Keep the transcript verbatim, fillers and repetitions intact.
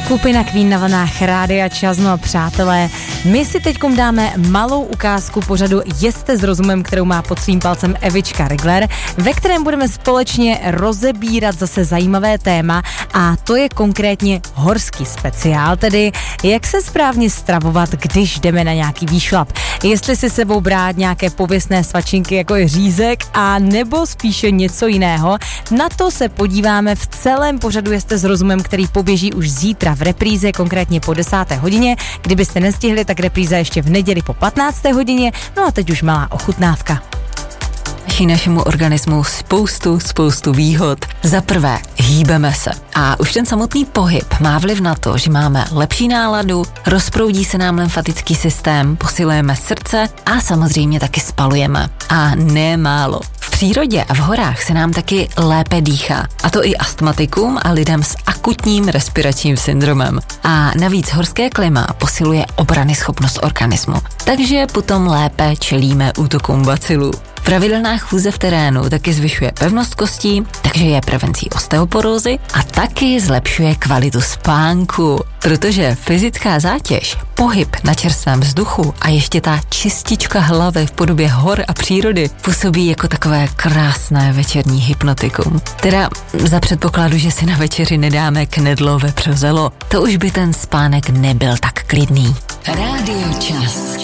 Skupina Queen na vlnách Rádia Čas. No a přátelé, my si teďkom dáme malou ukázku pořadu Jeste s rozumem, kterou má pod svým palcem Evička Rigler, ve kterém budeme společně rozebírat zase zajímavé téma a to je konkrétně horský speciál, tedy jak se správně stravovat, když jdeme na nějaký výšlap. Jestli si sebou brát nějaké pověstné svačinky jako je řízek a nebo spíše něco jiného, na to se podíváme v celém pořadu Jeste s rozumem, který poběží už zítra v repríze, konkrétně po desáté hodině. Kdybyste nestihli, tak repríza ještě v neděli po patnácté hodině. No a teď už malá ochutnávka. Našemu organismu spoustu, spoustu výhod. Za prvé, hýbeme se. A už ten samotný pohyb má vliv na to, že máme lepší náladu, rozproudí se nám lymfatický systém, posilujeme srdce a samozřejmě taky spalujeme. A ne málo. V přírodě a v horách se nám taky lépe dýchá. A to i astmatikům a lidem s akutním respiračním syndromem. A navíc horské klima posiluje obranyschopnost organismu. Takže potom lépe čelíme útokům bacilů. Pravidelná chůze v terénu taky zvyšuje pevnost kostí, takže je prevencí osteoporózy a taky zlepšuje kvalitu spánku, protože fyzická zátěž, pohyb na čerstvém vzduchu a ještě ta čistička hlavy v podobě hor a přírody působí jako takové krásné večerní hypnotikum. Teda za předpokladu, že si na večeři nedáme knedlo vepřozelo, to už by ten spánek nebyl tak klidný. Rádio Čas.